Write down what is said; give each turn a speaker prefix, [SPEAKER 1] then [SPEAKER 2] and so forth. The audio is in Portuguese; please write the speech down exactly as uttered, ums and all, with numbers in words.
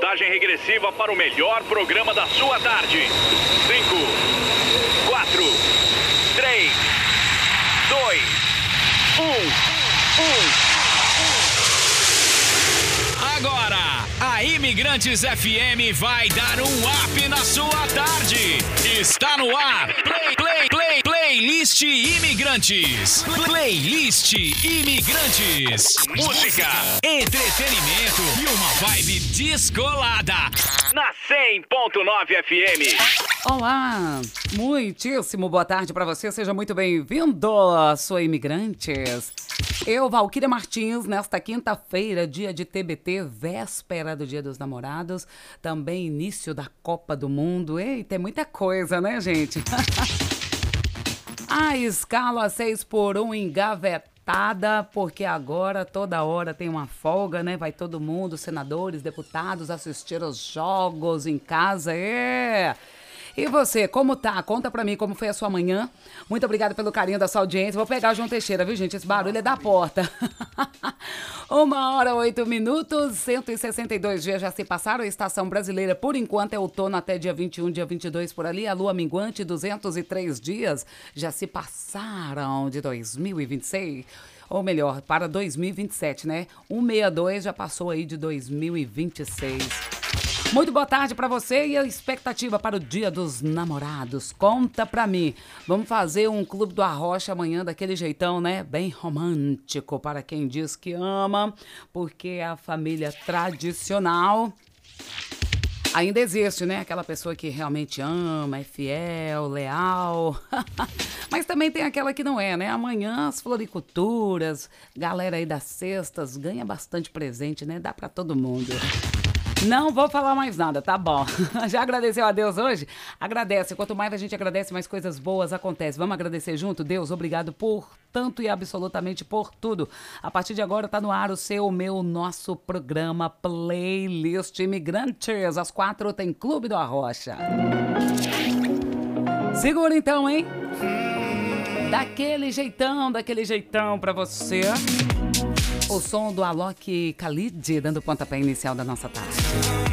[SPEAKER 1] contagem regressiva para o melhor programa da sua tarde. Cinco, quatro, três, dois, um, um.
[SPEAKER 2] Agora, a Imigrantes F M vai dar um up na sua tarde. Está no ar. Play, play, play, playlist Imigrantes. Playlist Imigrantes. Música, entretenimento e uma vibe descolada.
[SPEAKER 1] Na cem ponto nove F M.
[SPEAKER 3] Olá, muitíssimo boa tarde para você. Seja muito bem-vindo, sou Imigrantes. Eu, Valquíria Martins, nesta quinta-feira, dia de T B T, véspera do Dia dos Namorados, também início da Copa do Mundo. Eita, é muita coisa, né, gente? A escala seis por um engavetada, porque agora toda hora tem uma folga, né? Vai todo mundo, senadores, deputados, assistir aos jogos em casa. É... E você, como tá? Conta pra mim como foi a sua manhã. Muito obrigada pelo carinho da sua audiência. Vou pegar o João Teixeira, viu, gente? Esse barulho é da porta. Uma hora, oito minutos, cento e sessenta e dois dias já se passaram. A estação brasileira, por enquanto, é outono até dia vinte e um, dia vinte e dois por ali. A lua minguante, duzentos e três dias já se passaram de dois mil e vinte e seis. Ou melhor, para dois mil e vinte e sete, né? cento e sessenta e dois já passou aí de dois mil e vinte e seis. Muito boa tarde pra você e a expectativa para o Dia dos Namorados. Conta pra mim. Vamos fazer um Clube do Arrocha amanhã daquele jeitão, né? Bem romântico para quem diz que ama, porque é a família tradicional. Ainda existe, né? Aquela pessoa que realmente ama, é fiel, leal. Mas também tem aquela que não é, né? Amanhã as floriculturas, galera aí das cestas, ganha bastante presente, né? Dá pra todo mundo. Não vou falar mais nada, tá bom. Já agradeceu a Deus hoje? Agradece. Quanto mais a gente agradece, mais coisas boas acontecem. Vamos agradecer junto? Deus, obrigado por tanto e absolutamente por tudo. A partir de agora tá no ar o seu, o meu, nosso programa Playlist Imigrantes. Às quatro tem Clube do Arrocha. Segura então, hein? Daquele jeitão, daquele jeitão pra você. O som do Alok Khalid dando o pontapé inicial da nossa tarde.